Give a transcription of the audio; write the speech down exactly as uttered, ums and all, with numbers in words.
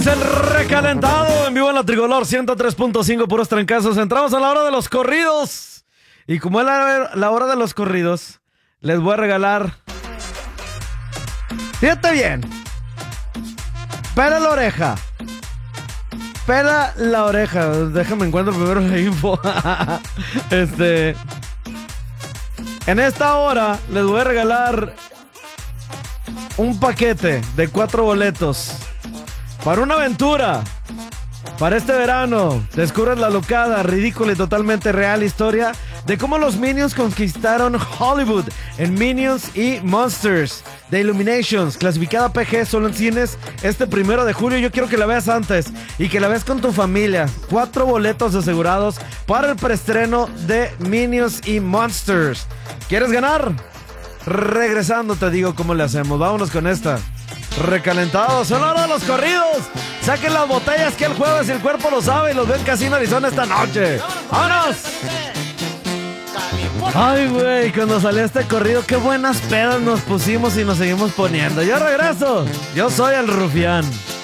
Es el recalentado en vivo en la Tricolor ciento tres punto cinco, puros trancazos. Entramos a la hora de los corridos. Y como es la, la hora de los corridos, les voy a regalar. Fíjate bien. Pela la oreja. Pela la oreja. Déjame encuentro primero la info. Este. En esta hora les voy a regalar un paquete de cuatro boletos para una aventura. Para este verano, descubres la locada, ridícula y totalmente real historia de cómo los Minions conquistaron Hollywood en Minions y Monsters de Illuminations, clasificada P G, solo en cines este primero de julio. Yo quiero que la veas antes y que la veas con tu familia. Cuatro boletos asegurados para el preestreno de Minions y Monsters. ¿Quieres ganar? Regresando te digo cómo le hacemos. Vámonos con esta. Recalentados, son hora de los corridos. Saquen las botellas que el jueves el cuerpo lo sabe y los ven Casino Arizona esta noche. ¡Vámonos! Ay, güey, cuando salió este corrido, qué buenas pedas nos pusimos y nos seguimos poniendo. Yo regreso. Yo soy el Rufián.